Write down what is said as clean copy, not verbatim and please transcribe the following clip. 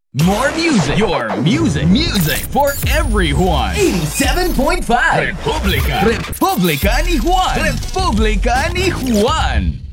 More music. Your music. Music for everyone. 87.5 Republika. Republika ni Juan. Republika ni Juan.